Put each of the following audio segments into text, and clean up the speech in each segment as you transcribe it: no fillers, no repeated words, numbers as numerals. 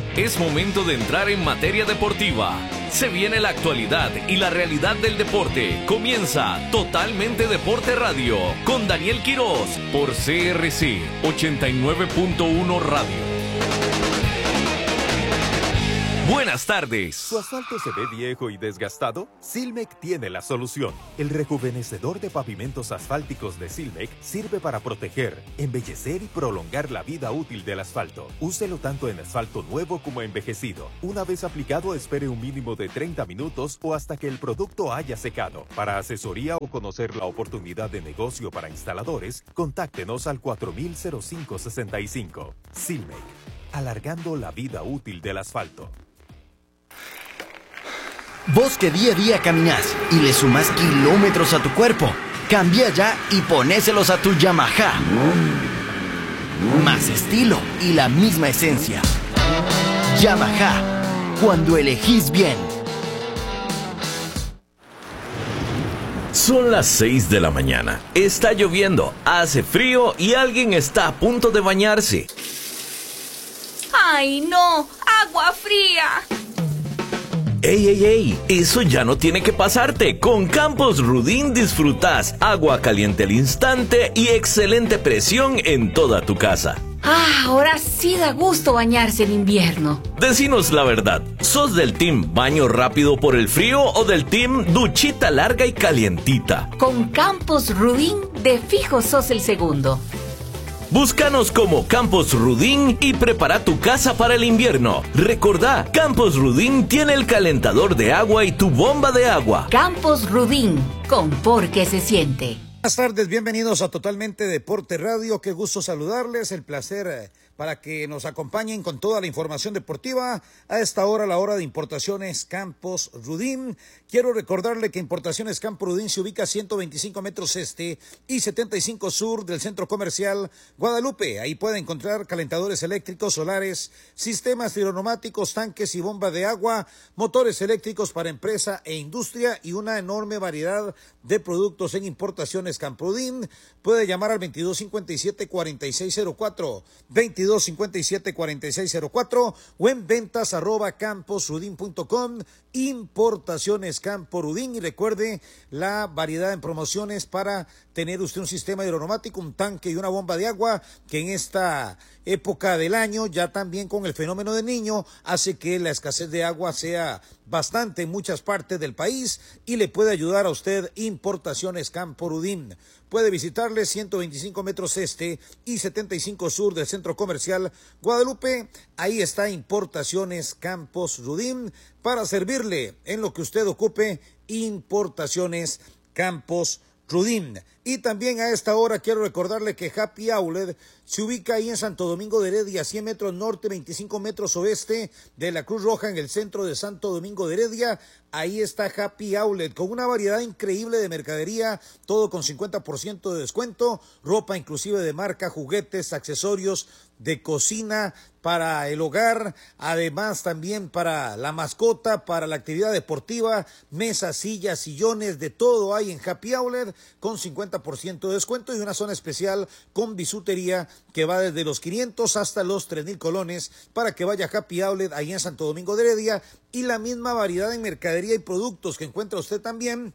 Es momento de entrar en materia deportiva. Se viene la actualidad y la realidad del deporte. Comienza Totalmente Deporte Radio con Daniel Quiroz por CRC 89.1 Radio. Buenas tardes. ¿Su asfalto se ve viejo y desgastado? Silmec tiene la solución. El rejuvenecedor de pavimentos asfálticos de Silmec sirve para proteger, embellecer y prolongar la vida útil del asfalto. Úselo tanto en asfalto nuevo como envejecido. Una vez aplicado, espere un mínimo de 30 minutos o hasta que el producto haya secado. Para asesoría o conocer la oportunidad de negocio para instaladores, contáctenos al 4000-0565. Silmec, alargando la vida útil del asfalto. Vos que día a día caminás y le sumás kilómetros a tu cuerpo, cambia ya y ponéselos a tu Yamaha. Más estilo y la misma esencia. Yamaha, cuando elegís bien. Son las 6 de la mañana. Está lloviendo, hace frío y alguien está a punto de bañarse. ¡Ay, no! ¡Agua fría! ¡Ey, ey, ey! Eso ya no tiene que pasarte. Con Campos Rudin disfrutás agua caliente al instante y excelente presión en toda tu casa. ¡Ah! Ahora sí da gusto bañarse en invierno. Decinos la verdad. ¿Sos del team baño rápido por el frío o del team duchita larga y calientita? Con Campos Rudin, de fijo sos el segundo. Búscanos como Campos Rudin y prepara tu casa para el invierno. Recordá, Campos Rudin tiene el calentador de agua y tu bomba de agua. Campos Rudin, con por qué se siente. Buenas tardes, bienvenidos a Totalmente Deporte Radio. Qué gusto saludarles, el placer para que nos acompañen con toda la información deportiva. A esta hora, la hora de Importaciones Campos Rudin. Quiero recordarle que Importaciones Campos Rudin se ubica a 125 metros este y 75 sur del Centro Comercial Guadalupe. Ahí puede encontrar calentadores eléctricos, solares, sistemas hidroneumáticos, tanques y bomba de agua, motores eléctricos para empresa e industria y una enorme variedad de productos en Importaciones Campos Rudin. Puede llamar al 2257-4604, 2257-4604 o en ventas@camposrudin.com. Importaciones Campos Rudin. Y recuerde la variedad en promociones para tener usted un sistema hidroneumático, un tanque y una bomba de agua, que en esta época del año, ya también con el fenómeno del Niño, hace que la escasez de agua sea bastante en muchas partes del país, y le puede ayudar a usted Importaciones Campos Rudin. Puede visitarle 125 metros este y 75 sur del Centro Comercial Guadalupe. Ahí está Importaciones Campos Rudin para servirle en lo que usted ocupe. Importaciones Campos Rudin. Y también a esta hora quiero recordarle que Happy Outlet se ubica ahí en Santo Domingo de Heredia, 100 metros norte, 25 metros oeste de la Cruz Roja, en el centro de Santo Domingo de Heredia. Ahí está Happy Outlet, con una variedad increíble de mercadería, todo con 50% de descuento, ropa inclusive de marca, juguetes, accesorios de cocina para el hogar, además también para la mascota, para la actividad deportiva, mesas, sillas, sillones, de todo hay en Happy Outlet con 50% de descuento, y una zona especial con bisutería que va desde los 500 hasta los 3,000 colones para que vaya a Happy Outlet ahí en Santo Domingo de Heredia, y la misma variedad en mercadería y productos que encuentra usted también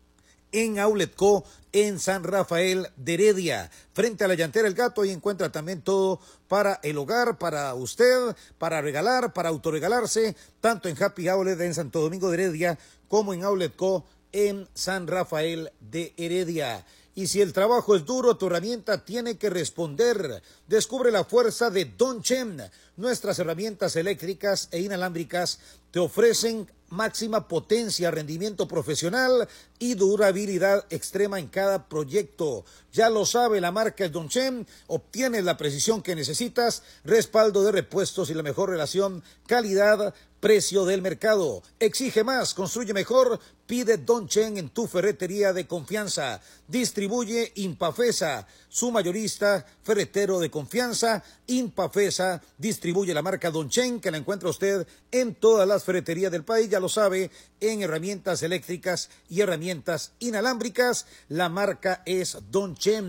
en Outlet Co. en San Rafael de Heredia, frente a la llantera El Gato. Ahí encuentra también todo para el hogar, para usted, para regalar, para autorregalarse, tanto en Happy Outlet en Santo Domingo de Heredia como en Outlet Co. en San Rafael de Heredia. Y si el trabajo es duro, tu herramienta tiene que responder. Descubre la fuerza de Don Chen. Nuestras herramientas eléctricas e inalámbricas te ofrecen máxima potencia, rendimiento profesional y durabilidad extrema en cada proyecto. Ya lo sabe, la marca es Don Chen. Obtienes la precisión que necesitas, respaldo de repuestos y la mejor relación calidad-precio del mercado. Exige más, construye mejor. Pide Don Chen en tu ferretería de confianza. Distribuye Impafesa, su mayorista ferretero de confianza. Impafesa distribuye la marca Don Chen, que la encuentra usted en todas las ferreterías del país. Ya lo sabe, en herramientas eléctricas y herramientas inalámbricas, la marca es Don Chen.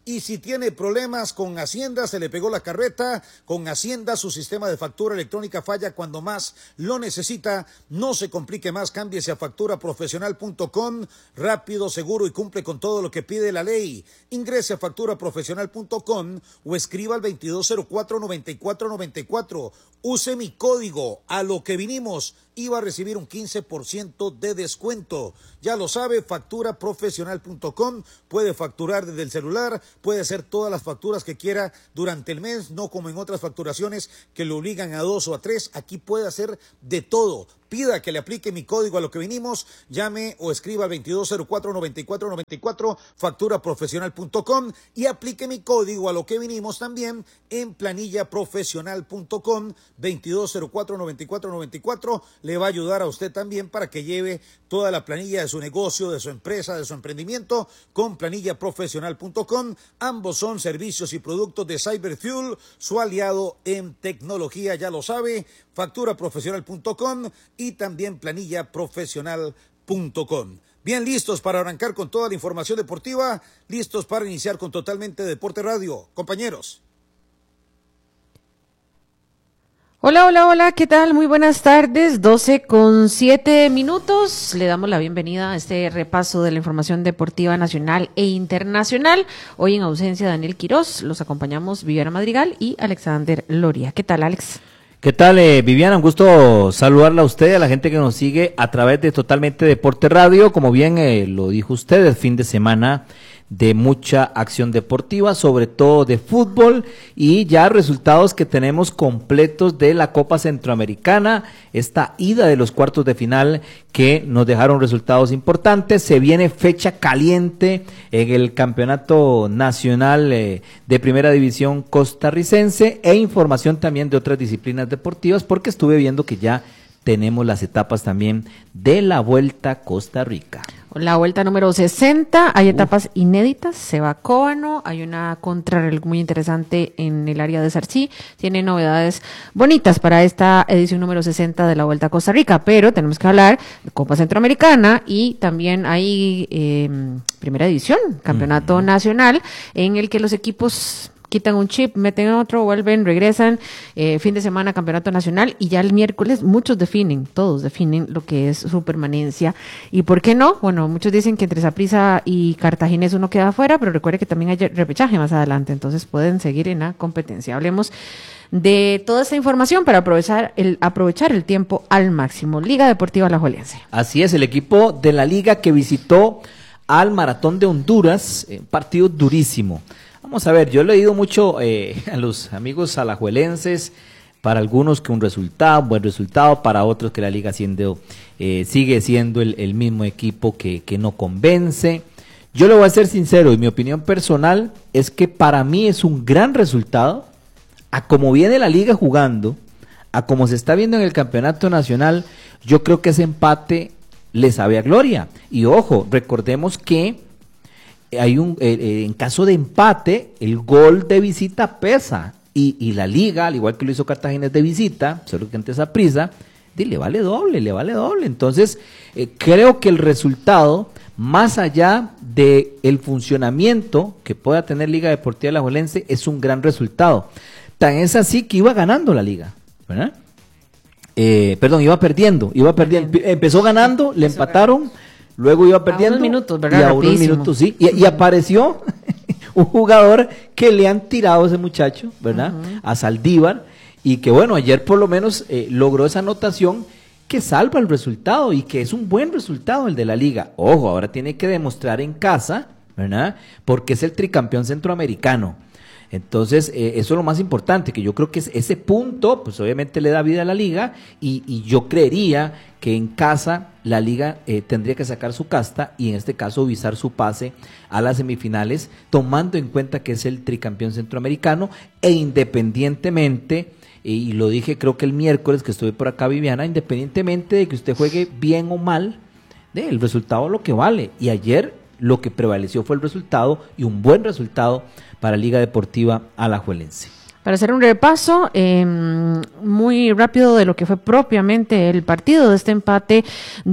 Y si tiene problemas con Hacienda, se le pegó la carreta, con Hacienda su sistema de factura electrónica falla cuando más lo necesita, no se complique más, cámbiese a facturaprofesional.com, rápido, seguro y cumple con todo lo que pide la ley. Ingrese a facturaprofesional.com o escriba al 2204-9494. Use mi código a lo que vinimos y va a recibir un 15% de descuento. Ya lo sabe, facturaprofesional.com. Puede facturar desde el celular, puede hacer todas las facturas que quiera durante el mes, no como en otras facturaciones que le obligan a 2 o a 3. Aquí puede hacer de todo. Pida que le aplique mi código a lo que vinimos, llame o escriba al 2204-9494, facturaprofesional.com, y aplique mi código a lo que vinimos también en planillaprofesional.com, 2204-9494, le va a ayudar a usted también para que lleve toda la planilla de su negocio, de su empresa, de su emprendimiento con planillaprofesional.com. Ambos son servicios y productos de Cyberfuel, su aliado en tecnología, ya lo sabe, facturaprofesional.com y también planillaprofesional.com. Bien, listos para arrancar con toda la información deportiva, listos para iniciar con Totalmente Deporte Radio. Compañeros. Hola, hola, hola, ¿qué tal? Muy buenas tardes, 12:07. Le damos la bienvenida a este repaso de la información deportiva nacional e internacional. Hoy en ausencia de Daniel Quirós, los acompañamos Viviana Madrigal y Alexander Loria. ¿Qué tal, Alex? ¿Qué tal, Viviana? Un gusto saludarla a usted, a la gente que nos sigue a través de Totalmente Deporte Radio. Como bien lo dijo usted, el fin de semana de mucha acción deportiva, sobre todo de fútbol, y ya resultados que tenemos completos de la Copa Centroamericana, esta ida de los cuartos de final que nos dejaron resultados importantes. Se viene fecha caliente en el Campeonato Nacional de Primera División costarricense, e información también de otras disciplinas deportivas, porque estuve viendo que ya tenemos las etapas también de la Vuelta a Costa Rica. La vuelta número 60, hay etapas inéditas, se va a Cóbano, hay una contrarreloj muy interesante en el área de Sarcí, tiene novedades bonitas para esta edición número 60 de la Vuelta a Costa Rica, pero tenemos que hablar de Copa Centroamericana y también hay primera edición, Campeonato Nacional, en el que los equipos quitan un chip, meten otro, vuelven, regresan, fin de semana Campeonato Nacional, y ya el miércoles todos definen lo que es su permanencia. ¿Y por qué no? Bueno, muchos dicen que entre Saprissa y Cartaginés uno queda afuera, pero recuerde que también hay repechaje más adelante, entonces pueden seguir en la competencia. Hablemos de toda esta información para aprovechar el tiempo al máximo. Liga Deportiva Alajuelense. Así es, el equipo de la Liga que visitó al Maratón de Honduras, partido durísimo. Vamos a ver, yo he leído mucho a los amigos alajuelenses, para algunos que un buen resultado, para otros que la Liga sigue siendo el mismo equipo que no convence. Yo le voy a ser sincero, y mi opinión personal es que para mí es un gran resultado, a como viene la Liga jugando, a como se está viendo en el Campeonato Nacional. Yo creo que ese empate le sabe a gloria. Y ojo, recordemos que hay en caso de empate, el gol de visita pesa, y la Liga, al igual que lo hizo Cartaginés de visita, solo que antes Saprissa, le vale doble. Entonces, creo que el resultado, más allá de el funcionamiento que pueda tener Liga Deportiva Alajuelense, es un gran resultado. Tan es así que iba ganando la Liga, ¿verdad? Iba perdiendo, empezó ganando, le empataron, luego iba perdiendo, a unos minutos, ¿verdad? Y a unos minutos, sí, y apareció un jugador que le han tirado a ese muchacho, ¿verdad? A Saldívar, y que bueno, ayer por lo menos logró esa anotación que salva el resultado, y que es un buen resultado el de la Liga. Ojo, ahora tiene que demostrar en casa, ¿verdad? Porque es el tricampeón centroamericano. Entonces, eso es lo más importante, que yo creo que ese punto, pues obviamente le da vida a la Liga, y yo creería que en casa la Liga tendría que sacar su casta, y en este caso visar su pase a las semifinales, tomando en cuenta que es el tricampeón centroamericano, e independientemente, y lo dije creo que el miércoles que estuve por acá, Viviana, independientemente de que usted juegue bien o mal, el resultado es lo que vale, y ayer lo que prevaleció fue el resultado, y un buen resultado para Liga Deportiva Alajuelense. Para hacer un repaso muy rápido de lo que fue propiamente el partido de este empate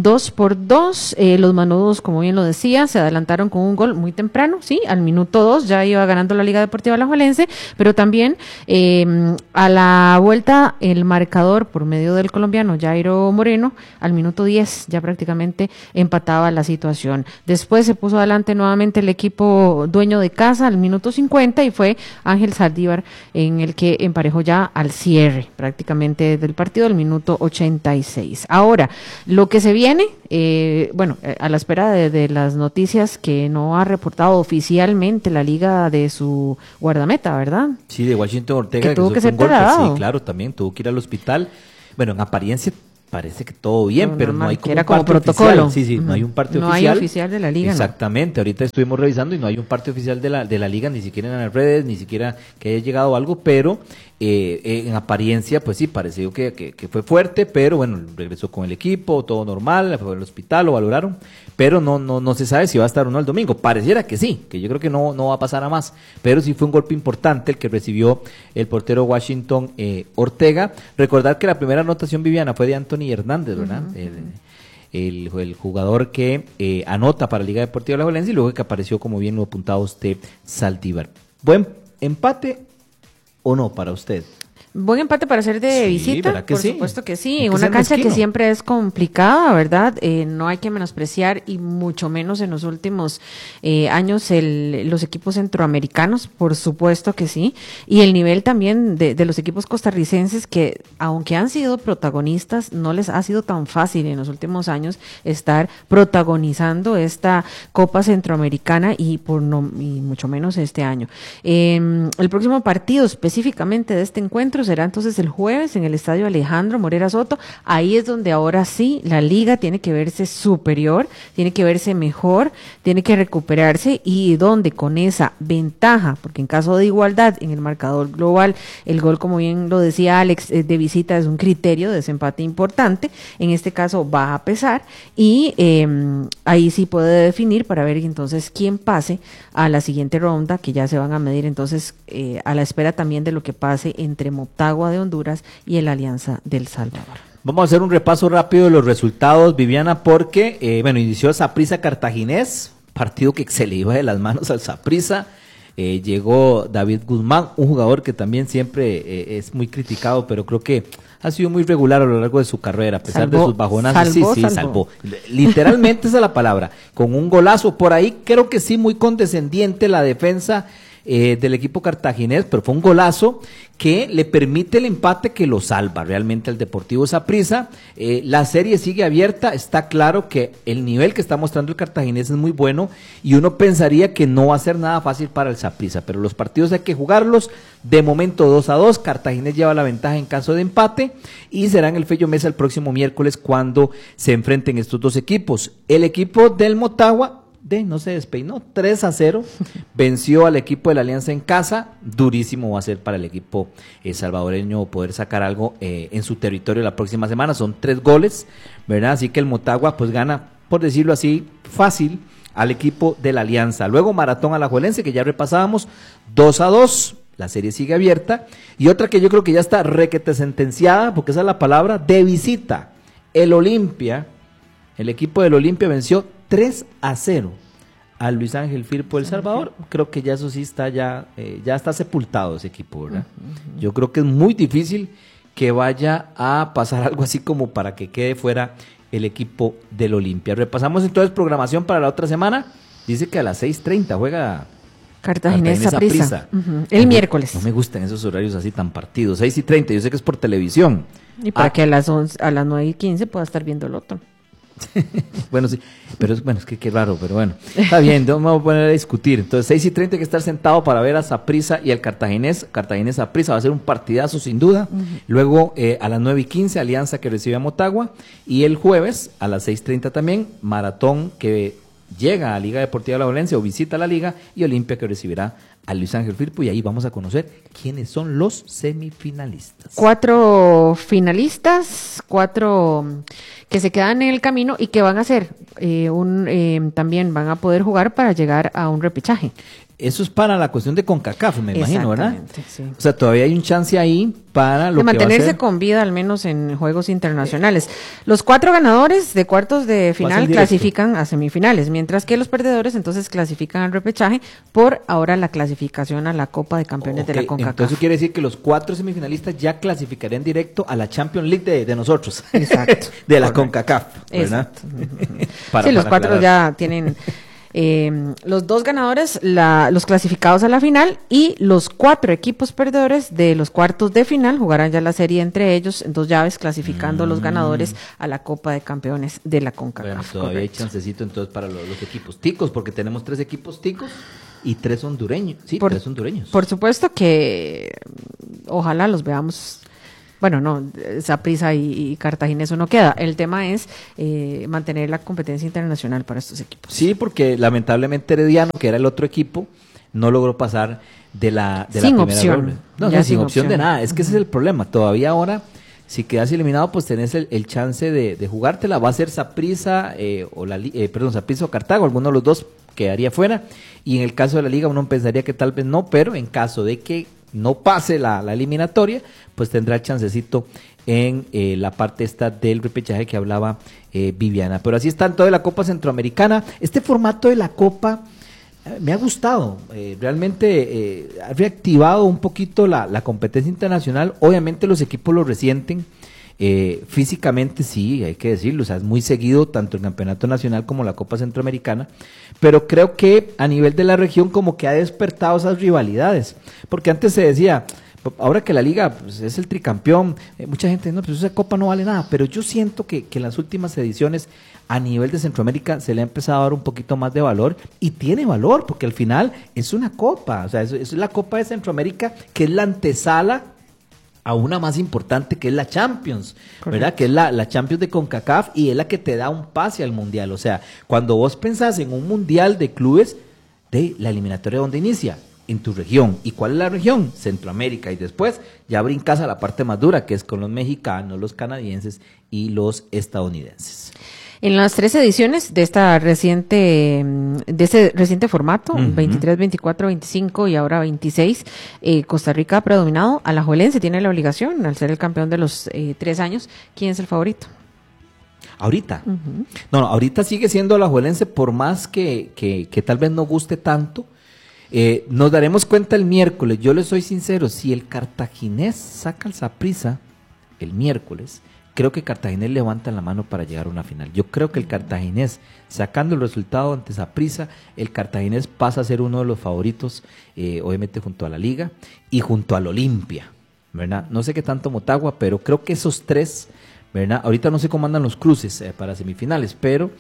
2-2, los manudos, como bien lo decía, se adelantaron con un gol muy temprano, sí, al minuto 2 ya iba ganando la Liga Deportiva Alajuelense, pero también a la vuelta el marcador por medio del colombiano Jairo Moreno, al minuto 10 ya prácticamente empataba la situación. Después se puso adelante nuevamente el equipo dueño de casa al minuto 50 y fue Ángel Saldívar en el que emparejó ya al cierre prácticamente del partido al minuto 86. Ahora, lo que se viene, a la espera de las noticias que no ha reportado oficialmente la liga de su guardameta, ¿verdad? Sí, de Washington Ortega. Que tuvo que ser golpe. tratado. Sí, claro, también tuvo que ir al hospital. Bueno, en apariencia parece que todo bien, pero no hay como era un como parte protocolo. Oficial. Sí, no hay un parte no oficial. No hay oficial de la liga. Exactamente, no. Ahorita estuvimos revisando y no hay un parte oficial de la liga, ni siquiera en las redes, ni siquiera que haya llegado algo, pero en apariencia, pues sí, pareció que fue fuerte, pero bueno, regresó con el equipo, todo normal, fue al hospital, lo valoraron, pero no se sabe si va a estar o no el domingo. Pareciera que sí, que yo creo que no va a pasar a más, pero sí fue un golpe importante el que recibió el portero Washington Ortega. Recordar que la primera anotación, Viviana, fue de Anthony Hernández, ¿verdad? El jugador que anota para Liga Deportiva Alajuelense y luego que apareció, como bien lo apuntaba usted, Saldívar. ¿Buen empate o no para usted? Buen empate para ser de visita, por supuesto que sí, una cancha que siempre es complicada, ¿verdad? No hay que menospreciar y mucho menos en los últimos años los equipos centroamericanos, por supuesto que sí, y el nivel también de los equipos costarricenses que, aunque han sido protagonistas, no les ha sido tan fácil en los últimos años estar protagonizando esta Copa Centroamericana y mucho menos este año. El próximo partido específicamente de este encuentro será entonces el jueves en el estadio Alejandro Morera Soto. Ahí es donde ahora sí la liga tiene que verse superior, tiene que verse mejor, tiene que recuperarse y donde con esa ventaja, porque en caso de igualdad en el marcador global, el gol, como bien lo decía Alex, de visita es un criterio de desempate importante, en este caso va a pesar y ahí sí puede definir para ver entonces quién pase a la siguiente ronda, que ya se van a medir entonces a la espera también de lo que pase entre Motagua de Honduras y el Alianza del Salvador. Vamos a hacer un repaso rápido de los resultados, Viviana, porque inició Saprissa Cartaginés, partido que se le iba de las manos al Saprissa. Llegó David Guzmán, un jugador que también siempre es muy criticado, pero creo que ha sido muy regular a lo largo de su carrera, a pesar de sus bajonazos. Salvó. Literalmente esa es la palabra, con un golazo por ahí, creo que sí, muy condescendiente la defensa del equipo cartaginés, pero fue un golazo que le permite el empate que lo salva realmente al Deportivo Saprissa. La serie sigue abierta, está claro que el nivel que está mostrando el cartaginés es muy bueno y uno pensaría que no va a ser nada fácil para el Saprissa, pero los partidos hay que jugarlos. De momento 2-2, Cartaginés lleva la ventaja en caso de empate y será en el Fello Mesa el próximo miércoles cuando se enfrenten estos dos equipos. El equipo del Motagua no se despeinó, 3-0, venció al equipo de la Alianza en casa. Durísimo va a ser para el equipo salvadoreño poder sacar algo en su territorio la próxima semana, son 3 goles, ¿verdad? Así que el Motagua pues gana, por decirlo así, fácil al equipo de la Alianza. Luego Maratón Alajuelense, que ya repasábamos, 2-2, la serie sigue abierta, y otra que yo creo que ya está requete sentenciada, porque esa es la palabra, de visita, el Olimpia, el equipo del Olimpia venció 3-0 al Luis Ángel Firpo del Salvador. Creo que ya eso sí está ya está sepultado ese equipo, ¿verdad? Yo creo que es muy difícil que vaya a pasar algo así como para que quede fuera el equipo del Olimpia. Repasamos entonces programación para la otra semana. Dice que a las 6:30 juega Cartaginés Saprissa. El miércoles. No me gustan esos horarios así tan partidos. 6:30, yo sé que es por televisión. Y para que a las 9:15 pueda estar viendo el otro. Bueno, sí, pero es que qué raro, pero bueno, está bien, vamos a poner a discutir. Entonces, 6:30 hay que estar sentado para ver a Saprissa y al Cartaginés Saprissa, va a ser un partidazo sin duda. Luego a las 9:15 Alianza que recibe a Motagua, y el jueves a las 6:30 también Maratón que llega a Liga Deportiva Alajuelense o visita la Liga, y Olimpia que recibirá a Luis Ángel Firpo, y ahí vamos a conocer quiénes son los semifinalistas. 4 finalistas, 4 que se quedan en el camino y que van a hacer también van a poder jugar para llegar a un repechaje. eso es para la cuestión de CONCACAF, me imagino, ¿verdad? Sí. O sea, todavía hay un chance ahí para lo de que mantenerse va a ser con vida, al menos en juegos internacionales. Los 4 ganadores de cuartos de final directo. clasifican a semifinales, mientras que los perdedores entonces clasifican al repechaje, por ahora la clasificación a la Copa de Campeones de la CONCACAF. Entonces quiere decir que los 4 semifinalistas ya clasificarían directo a la Champions League de nosotros. Exacto. De la CONCACAF, ¿verdad? Exacto. Sí, los 4 ya tienen... los 2 ganadores, los clasificados a la final, y los 4 equipos perdedores de los cuartos de final jugarán ya la serie entre ellos en 2 llaves, clasificando los ganadores a la Copa de Campeones de la CONCACAF. Bueno, todavía hay chancecito entonces para los equipos ticos, porque tenemos 3 equipos ticos y 3 hondureños. Sí, 3 hondureños. Por supuesto que ojalá los veamos. Bueno, no, Saprissa y Cartaginés no queda. El tema es mantener la competencia internacional para estos equipos. Sí, porque lamentablemente Herediano, que era el otro equipo, no logró pasar de la primera opción. ronda. No, sin opción de nada. Es que ese es el problema. Todavía ahora, si quedas eliminado, pues tenés el chance de jugártela. Va a ser Saprissa Saprissa o Cartago, alguno de los dos quedaría fuera. Y en el caso de la liga uno pensaría que tal vez no, pero en caso de que no pase la eliminatoria, pues tendrá el chancecito en la parte esta del repechaje que hablaba Viviana. Pero así está en toda la Copa Centroamericana. Este formato de la Copa me ha gustado, realmente ha reactivado un poquito la competencia internacional. Obviamente los equipos lo resienten. Físicamente sí, hay que decirlo, o sea, es muy seguido tanto el campeonato nacional como la Copa Centroamericana, pero creo que a nivel de la región como que ha despertado esas rivalidades, porque antes se decía, ahora que la liga pues, es el tricampeón, mucha gente, no, pues esa copa no vale nada, pero yo siento que en las últimas ediciones a nivel de Centroamérica se le ha empezado a dar un poquito más de valor, y tiene valor, porque al final es una copa, o sea, es la Copa de Centroamérica, que es la antesala a una más importante, que es la Champions, ¿verdad? Que es la Champions de CONCACAF, y es la que te da un pase al Mundial. O sea, cuando vos pensás en un Mundial de clubes, de la eliminatoria donde inicia, en tu región. ¿Y cuál es la región? Centroamérica. Y después ya brincas a la parte más dura, que es con los mexicanos, los canadienses y los estadounidenses. En las 3 ediciones de este reciente formato, 23, 24, 25 y ahora 26, Costa Rica ha predominado. Alajuelense tiene la obligación, al ser el campeón de los 3 años. ¿Quién es el favorito? Ahorita. No, ahorita sigue siendo Alajuelense, por más que tal vez no guste tanto. Nos daremos cuenta el miércoles. Yo les soy sincero, si el Cartaginés saca el Saprissa el miércoles, creo que Cartaginés levanta la mano para llegar a una final. Yo creo que el Cartaginés, sacando el resultado ante Saprissa, el Cartaginés pasa a ser uno de los favoritos, obviamente junto a la Liga y junto al Olimpia, ¿verdad? No sé qué tanto Motagua, pero creo que esos 3, ¿verdad? Ahorita no sé cómo andan los cruces para semifinales, pero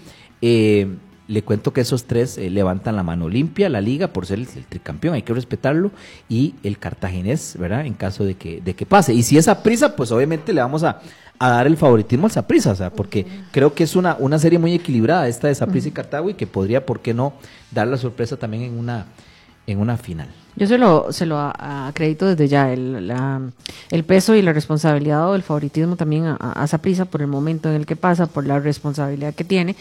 le cuento que esos 3 levantan la mano. Olimpia, la Liga, por ser el tricampeón, hay que respetarlo, y el Cartaginés, ¿verdad? En caso de que pase. Y si es Saprissa, pues obviamente le vamos a dar el favoritismo al Saprissa, o sea, porque creo que es una serie muy equilibrada esta de Saprissa y Cartago, y que podría, ¿por qué no?, dar la sorpresa también en una final. Yo se lo acredito desde ya, el peso y la responsabilidad o el favoritismo también a Saprissa por el momento en el que pasa, por la responsabilidad que tiene,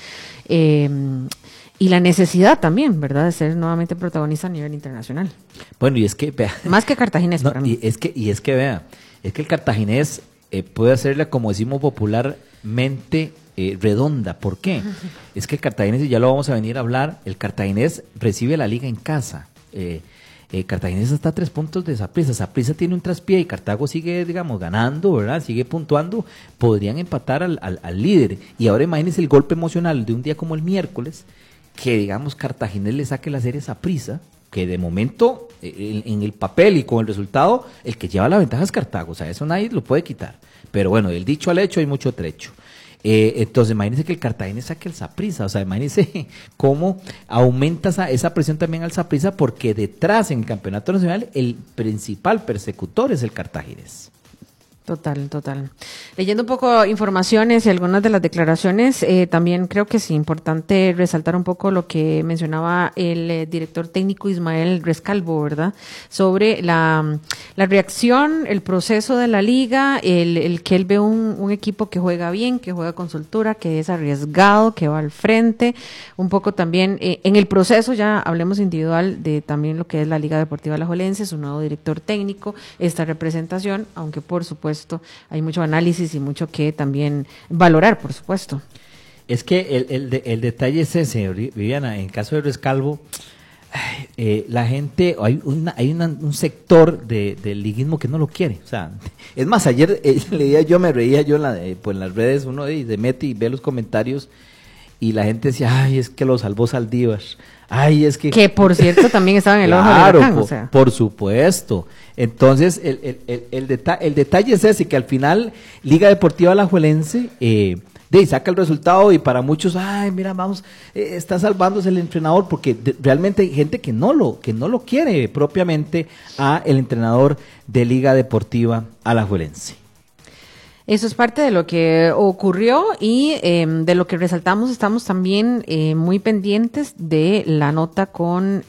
y la necesidad también, ¿verdad?, de ser nuevamente protagonista a nivel internacional. Bueno, y es que, vea, más que Cartaginés, para mí. Y es que vea, es que el Cartaginés puede hacerla, como decimos popularmente, redonda. ¿Por qué? Es que el Cartaginés, y ya lo vamos a venir a hablar, el Cartaginés recibe la Liga en casa. Cartaginés está a 3 puntos de Saprissa. Saprissa tiene un traspié y Cartago sigue, digamos, ganando, ¿verdad? Sigue puntuando. Podrían empatar al líder. Y ahora imagínense el golpe emocional de un día como el miércoles, que, digamos, Cartaginés le saque la serie a Saprissa, que de momento, en el papel y con el resultado, el que lleva la ventaja es Cartago. O sea, eso nadie lo puede quitar. Pero bueno, del dicho al hecho hay mucho trecho. Entonces, imagínense que el Cartaginés saque el Saprissa. O sea, imagínense cómo aumenta esa presión también al Saprissa, porque detrás, en el campeonato nacional, el principal persecutor es el Cartaginés. Total. Leyendo un poco informaciones y algunas de las declaraciones, también creo que es importante resaltar un poco lo que mencionaba el director técnico Ismael Rescalvo, ¿verdad? Sobre la reacción, el proceso de la liga, el que él ve un equipo que juega bien, que juega con soltura, que es arriesgado, que va al frente, un poco también en el proceso, ya hablemos individual de también lo que es la Liga Deportiva Alajuelense, su nuevo director técnico, esta representación, aunque por supuesto hay mucho análisis y mucho que también valorar, por supuesto. Es que el detalle es ese, Viviana, en caso de Rescalvo, la gente, hay un sector del liguismo que no lo quiere. O sea, es más, ayer leía yo, me reía yo pues en las redes, uno se mete y ve los comentarios y la gente decía, ay, es que lo salvó Saldívar. Ay, es que por cierto también estaba en el ojo del huracán, o sea. Por supuesto. Entonces, el detalle es ese, que al final Liga Deportiva Alajuelense saca el resultado y para muchos, ay, mira, vamos, está salvándose el entrenador, porque realmente hay gente que no lo quiere propiamente a el entrenador de Liga Deportiva Alajuelense. Eso es parte de lo que ocurrió y de lo que resaltamos. Estamos también muy pendientes de la nota con